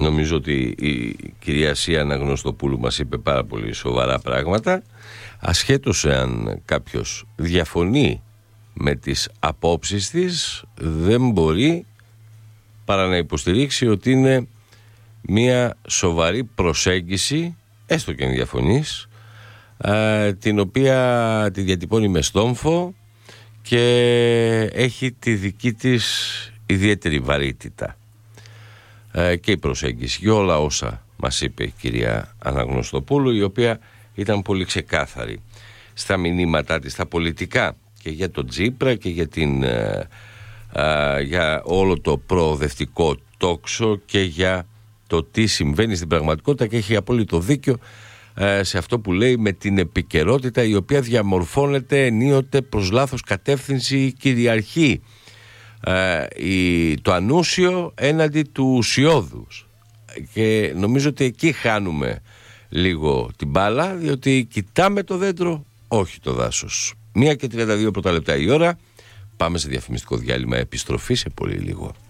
Νομίζω ότι η κυρία Ασία Αναγνωστοπούλου μας είπε πάρα πολύ σοβαρά πράγματα. Ασχέτως εάν κάποιος διαφωνεί με τις απόψεις της, δεν μπορεί παρά να υποστηρίξει ότι είναι μια σοβαρή προσέγγιση, έστω και αν διαφωνείς, την οποία τη διατυπώνει με στόμφο και έχει τη δική της ιδιαίτερη βαρύτητα. Και η προσέγγιση και όλα όσα μας είπε η κυρία Αναγνωστοπούλου, η οποία ήταν πολύ ξεκάθαρη στα μηνύματά της, στα πολιτικά, και για τον Τσίπρα και για όλο το προοδευτικό τόξο και για το τι συμβαίνει στην πραγματικότητα, και έχει απόλυτο δίκιο σε αυτό που λέει, με την επικαιρότητα η οποία διαμορφώνεται ενίοτε προς λάθος κατεύθυνση, κυριαρχεί το ανούσιο έναντι του ουσιώδους, και νομίζω ότι εκεί χάνουμε λίγο την μπάλα, διότι κοιτάμε το δέντρο, όχι το δάσος. 1:32 πρώτα λεπτά η ώρα. Πάμε σε διαφημιστικό διάλειμμα, επιστροφή σε πολύ λίγο.